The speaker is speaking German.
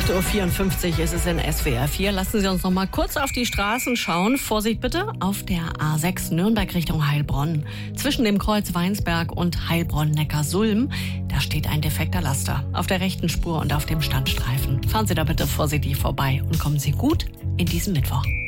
8.54 Uhr ist es in SWR 4. Lassen Sie uns noch mal kurz auf die Straßen schauen. Vorsicht bitte auf der A6 Nürnberg Richtung Heilbronn. Zwischen dem Kreuz Weinsberg und Heilbronn-Neckarsulm, da steht ein defekter Laster auf der rechten Spur und auf dem Standstreifen. Fahren Sie da bitte vorsichtig vorbei und kommen Sie gut in diesen Mittwoch.